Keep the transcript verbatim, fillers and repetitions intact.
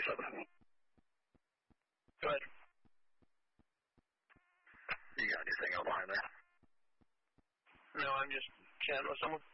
something. Go ahead. You got anything out behind there? No, I'm just chatting with someone.